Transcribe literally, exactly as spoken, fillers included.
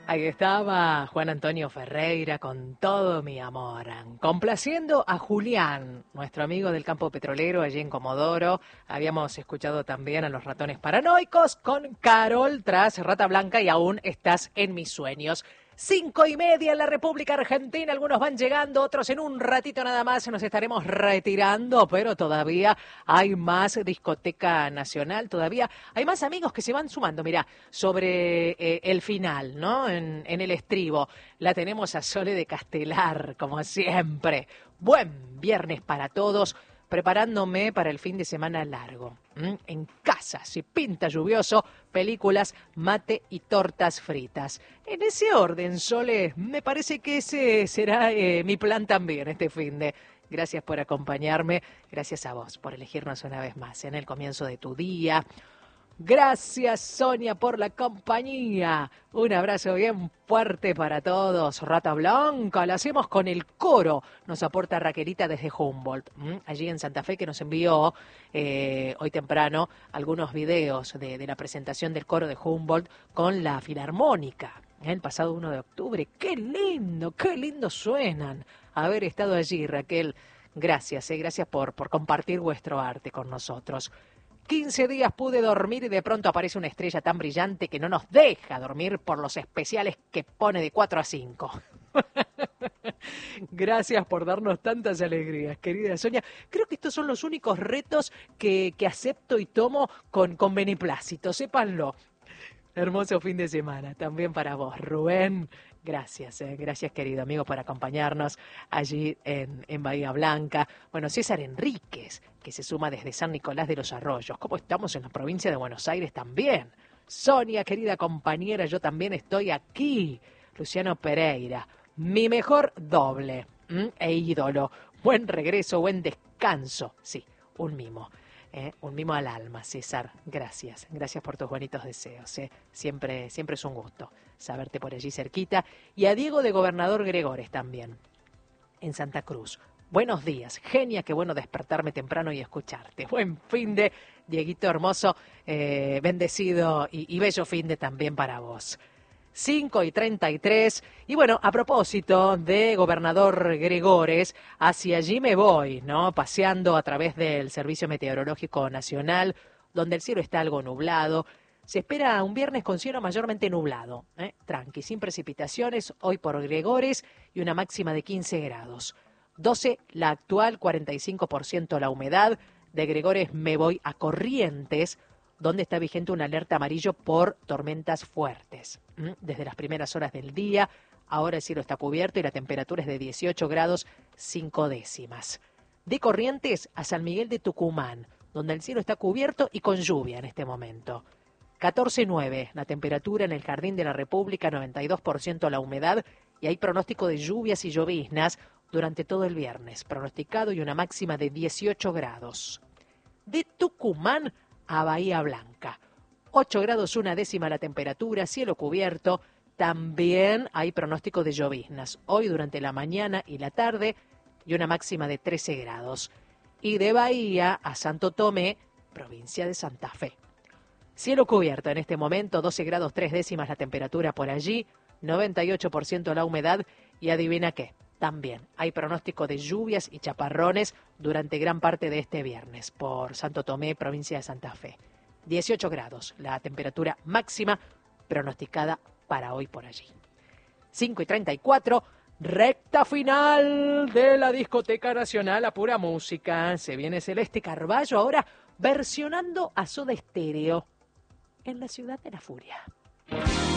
Ahí estaba Juan Antonio Ferreira con todo mi amor, complaciendo a Julián, nuestro amigo del campo petrolero allí en Comodoro. Habíamos escuchado también a los Ratones Paranoicos con Carol tras Rata Blanca y Aún estás en mis sueños. Cinco y media en la República Argentina, algunos van llegando, otros en un ratito nada más nos estaremos retirando, pero todavía hay más discoteca nacional, todavía hay más amigos que se van sumando. Mirá, sobre eh, el final, ¿no? En, en el estribo, la tenemos a Sole de Castelar, como siempre. Buen viernes para todos. Preparándome para el fin de semana largo. ¿Mm? En casa, si pinta lluvioso, películas, mate y tortas fritas. En ese orden, Sole, me parece que ese será eh, mi plan también este fin de. Gracias por acompañarme, gracias a vos por elegirnos una vez más en el comienzo de tu día. Gracias, Sonia, por la compañía. Un abrazo bien fuerte para todos. Rata Blanca, la hacemos con el coro. Nos aporta Raquelita desde Humboldt, ¿m? Allí en Santa Fe, que nos envió eh, hoy temprano algunos videos de, de la presentación del coro de Humboldt con la Filarmónica, ¿eh? El pasado uno de octubre. ¡Qué lindo, qué lindo suenan! Haber estado allí, Raquel. Gracias, eh, gracias por, por compartir vuestro arte con nosotros. quince días pude dormir y de pronto aparece una estrella tan brillante que no nos deja dormir por los especiales que pone de cuatro a cinco. Gracias por darnos tantas alegrías, querida Sonia. Creo que estos son los únicos retos que, que acepto y tomo con, con beneplácito, sépanlo. Hermoso fin de semana también para vos, Rubén. Gracias, eh, gracias querido amigo por acompañarnos allí en, en Bahía Blanca. Bueno, César Enríquez, que se suma desde San Nicolás de los Arroyos. ¿Cómo estamos en la provincia de Buenos Aires también? Sonia, querida compañera, yo también estoy aquí. Luciano Pereira, mi mejor doble ¿m? e ídolo. Buen regreso, buen descanso. Sí, un mimo. Eh, un mimo al alma, César. Gracias. Gracias por tus bonitos deseos. Eh. Siempre, siempre es un gusto saberte por allí cerquita. Y a Diego de Gobernador Gregores también, en Santa Cruz. Buenos días. Genia, qué bueno despertarme temprano y escucharte. Buen fin de, Dieguito hermoso, eh, bendecido y, y bello fin de también para vos. cinco y treinta y tres, y bueno, a propósito de Gobernador Gregores, hacia allí me voy, ¿no? Paseando a través del Servicio Meteorológico Nacional, donde el cielo está algo nublado. Se espera un viernes con cielo mayormente nublado, ¿eh? Tranqui, sin precipitaciones, hoy por Gregores, y una máxima de quince grados. doce la actual, cuarenta y cinco por ciento la humedad. De Gregores me voy a Corrientes, donde está vigente una alerta amarillo por tormentas fuertes. Desde las primeras horas del día, ahora el cielo está cubierto y la temperatura es de dieciocho grados cinco décimas. De Corrientes a San Miguel de Tucumán, donde el cielo está cubierto y con lluvia en este momento. catorce nueve la temperatura en el Jardín de la República, noventa y dos por ciento la humedad y hay pronóstico de lluvias y lloviznas durante todo el viernes, pronosticado y una máxima de dieciocho grados. De Tucumán a Bahía Blanca, ocho grados una décima la temperatura, cielo cubierto, también hay pronóstico de lloviznas, hoy durante la mañana y la tarde, y una máxima de trece grados. Y de Bahía a Santo Tomé, provincia de Santa Fe. Cielo cubierto en este momento, doce grados tres décimas la temperatura por allí, noventa y ocho por ciento la humedad, y adivina qué, también hay pronóstico de lluvias y chaparrones durante gran parte de este viernes por Santo Tomé, provincia de Santa Fe. dieciocho grados, la temperatura máxima pronosticada para hoy por allí. cinco y treinta y cuatro, recta final de la Discoteca Nacional a pura música. Se viene Celeste Carballo ahora versionando a Soda Stereo en la Ciudad de la Furia.